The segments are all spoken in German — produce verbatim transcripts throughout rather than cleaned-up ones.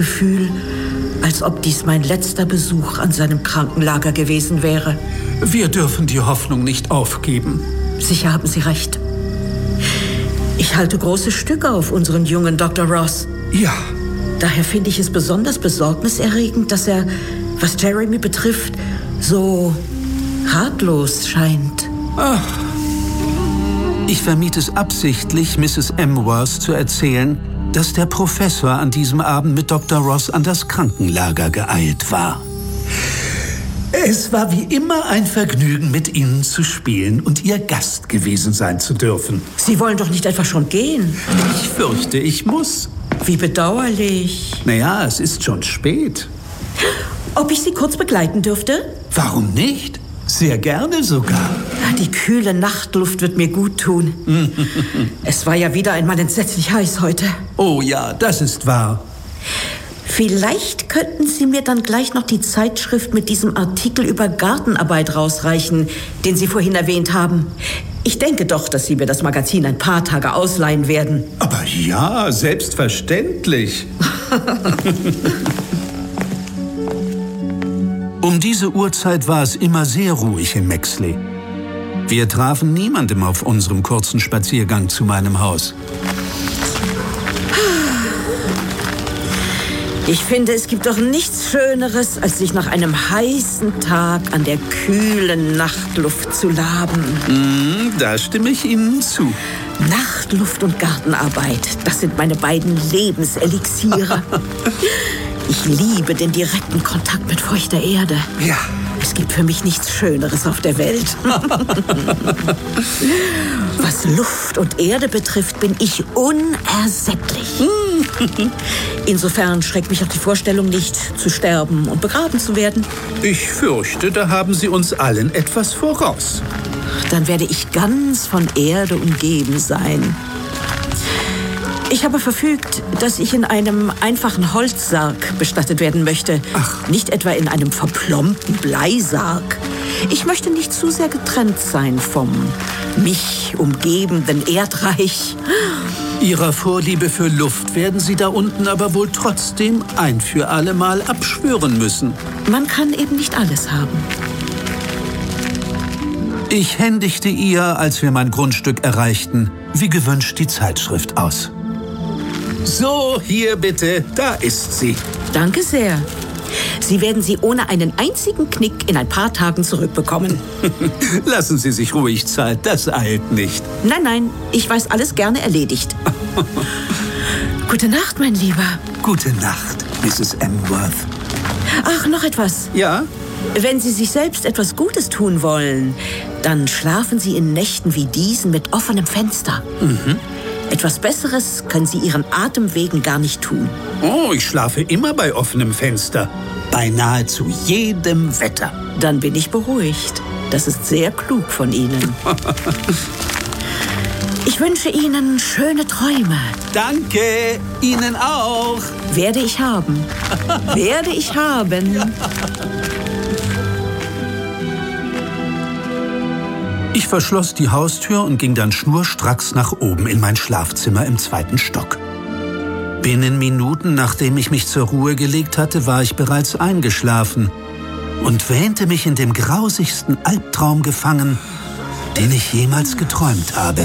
Gefühl, als ob dies mein letzter Besuch an seinem Krankenlager gewesen wäre. Wir dürfen die Hoffnung nicht aufgeben. Sicher haben Sie recht. Ich halte große Stücke auf unseren jungen Doktor Ross. Ja. Daher finde ich es besonders besorgniserregend, dass er, was Jeremy betrifft, so ratlos scheint. Ach. Ich vermied es absichtlich, Misses Emworth zu erzählen, dass der Professor an diesem Abend mit Doktor Ross an das Krankenlager geeilt war. Es war wie immer ein Vergnügen, mit Ihnen zu spielen und Ihr Gast gewesen sein zu dürfen. Sie wollen doch nicht etwa schon gehen? Ich fürchte, ich muss. Wie bedauerlich. Naja, es ist schon spät. Ob ich Sie kurz begleiten dürfte? Warum nicht? Sehr gerne sogar. Die kühle Nachtluft wird mir gut tun. Es war ja wieder einmal entsetzlich heiß heute. Oh ja, das ist wahr. Vielleicht könnten Sie mir dann gleich noch die Zeitschrift mit diesem Artikel über Gartenarbeit rausreichen, den Sie vorhin erwähnt haben. Ich denke doch, dass Sie mir das Magazin ein paar Tage ausleihen werden. Aber ja, selbstverständlich. Um diese Uhrzeit war es immer sehr ruhig in Mexley. Wir trafen niemandem auf unserem kurzen Spaziergang zu meinem Haus. Ich finde, es gibt doch nichts Schöneres, als sich nach einem heißen Tag an der kühlen Nachtluft zu laben. Mm, da stimme ich Ihnen zu. Nachtluft und Gartenarbeit, das sind meine beiden Lebenselixiere. Ich liebe den direkten Kontakt mit feuchter Erde. Ja. Es gibt für mich nichts Schöneres auf der Welt. Was Luft und Erde betrifft, bin ich unersättlich. Insofern schreckt mich auch die Vorstellung nicht, zu sterben und begraben zu werden. Ich fürchte, da haben Sie uns allen etwas voraus. Dann werde ich ganz von Erde umgeben sein. Ich habe verfügt, dass ich in einem einfachen Holzsarg bestattet werden möchte. Ach. Nicht etwa in einem verplombten Bleisarg. Ich möchte nicht zu sehr getrennt sein vom mich umgebenden Erdreich. Ihrer Vorliebe für Luft werden Sie da unten aber wohl trotzdem ein für alle Mal abschwören müssen. Man kann eben nicht alles haben. Ich händigte ihr, als wir mein Grundstück erreichten, wie gewünscht die Zeitschrift aus. So, hier bitte, da ist sie. Danke sehr. Sie werden sie ohne einen einzigen Knick in ein paar Tagen zurückbekommen. Lassen Sie sich ruhig Zeit, das eilt nicht. Nein, nein, ich weiß alles gerne erledigt. Gute Nacht, mein Lieber. Gute Nacht, Misses Emworth. Ach, noch etwas. Ja? Wenn Sie sich selbst etwas Gutes tun wollen, dann schlafen Sie in Nächten wie diesen mit offenem Fenster. Mhm. Etwas Besseres können Sie Ihren Atemwegen gar nicht tun. Oh, ich schlafe immer bei offenem Fenster. Bei nahezu jedem Wetter. Dann bin ich beruhigt. Das ist sehr klug von Ihnen. Ich wünsche Ihnen schöne Träume. Danke, Ihnen auch. Werde ich haben. Werde ich haben. Ja. Ich verschloss die Haustür und ging dann schnurstracks nach oben in mein Schlafzimmer im zweiten Stock. Binnen Minuten, nachdem ich mich zur Ruhe gelegt hatte, war ich bereits eingeschlafen und wähnte mich in dem grausigsten Albtraum gefangen, den ich jemals geträumt habe.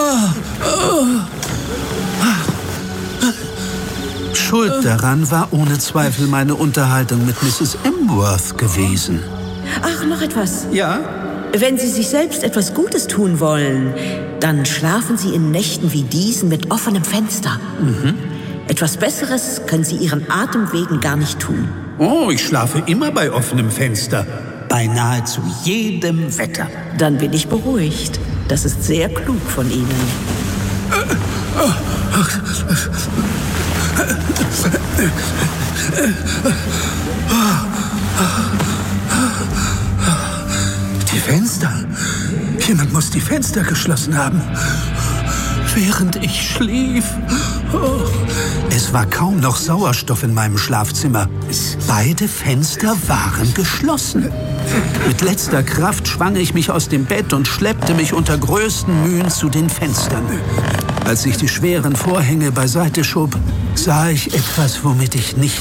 Schuld daran war ohne Zweifel meine Unterhaltung mit Misses Emworth gewesen. Ach, noch etwas. Ja? Wenn Sie sich selbst etwas Gutes tun wollen, dann schlafen Sie in Nächten wie diesen mit offenem Fenster. Mhm. Etwas Besseres können Sie Ihren Atemwegen gar nicht tun. Oh, ich schlafe immer bei offenem Fenster. Bei nahezu jedem Wetter. Dann bin ich beruhigt. Das ist sehr klug von Ihnen. Die Fenster. Jemand muss die Fenster geschlossen haben. Während ich schlief. Oh. Es war kaum noch Sauerstoff in meinem Schlafzimmer. Beide Fenster waren geschlossen. Mit letzter Kraft schwang ich mich aus dem Bett und schleppte mich unter größten Mühen zu den Fenstern. Als ich die schweren Vorhänge beiseite schob, sah ich etwas, womit ich nicht